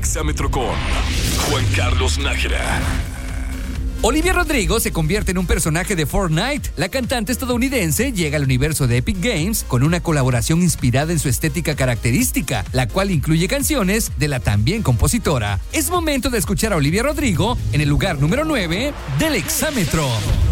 Exámetro con Juan Carlos Nájera. Olivia Rodrigo se convierte en un personaje de Fortnite. La cantante estadounidense llega al universo de Epic Games con una colaboración inspirada en su estética característica, la cual incluye canciones de la también compositora. Es momento de escuchar a Olivia Rodrigo en el lugar número 9 del Exámetro.